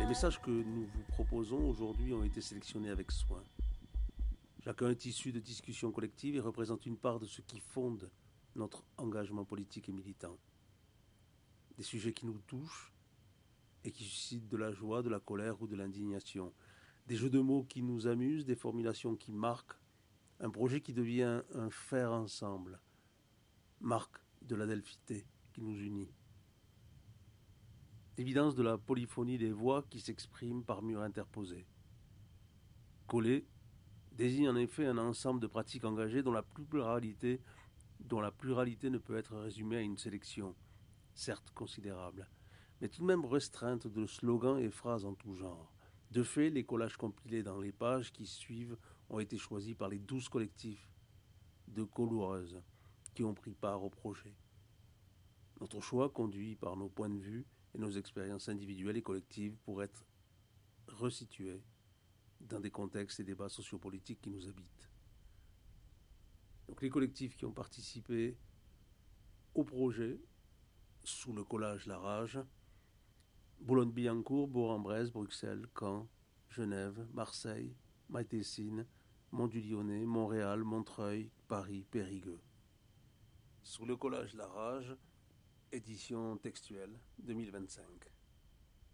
Les messages que nous vous proposons aujourd'hui ont été sélectionnés avec soin. Chacun est issu de discussions collectives et représente une part de ce qui fonde notre engagement politique et militant. Des sujets qui nous touchent et qui suscitent de la joie, de la colère ou de l'indignation. Des jeux de mots qui nous amusent, des formulations qui marquent, un projet qui devient un faire ensemble, marque de l'adelphité qui nous unit. L'évidence de la polyphonie des voix qui s'expriment par murs interposés. Coller désigne en effet un ensemble de pratiques engagées dont la pluralité ne peut être résumée à une sélection, certes considérable, mais tout de même restreinte de slogans et phrases en tout genre. De fait, les collages compilés dans les pages qui suivent ont été choisis par les 12 collectifs de colloueuses qui ont pris part au projet. Notre choix, conduit par nos points de vue et nos expériences individuelles et collectives, pour être resitués dans des contextes et débats sociopolitiques qui nous habitent. Donc les collectifs qui ont participé au projet, sous le collage La Rage: Boulogne-Billancourt, Bourg-en-Bresse, Bruxelles, Caen, Genève, Marseille, Maïtessine, Mont-du-Lyonnais, Montréal, Montreuil, Paris, Périgueux. Sous le collage La Rage, édition textuelle 2025.